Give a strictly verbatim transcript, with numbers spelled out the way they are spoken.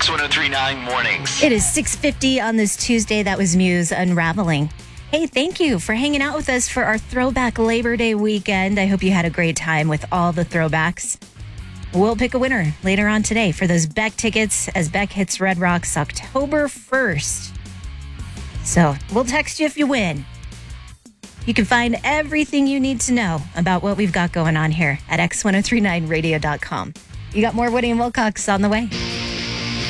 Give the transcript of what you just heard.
X one oh three point nine Mornings. It is six fifty on this Tuesday. That was Muse Unraveling. Hey, thank you for hanging out with us for our throwback Labor Day weekend. I hope you had a great time with all the throwbacks. We'll pick a winner later on today for those Beck tickets as Beck hits Red Rocks October first. So we'll text you if you win. You can find everything you need to know about what we've got going on here at X ten thirty-nine radio dot com. You got more Woody and Wilcox on the way.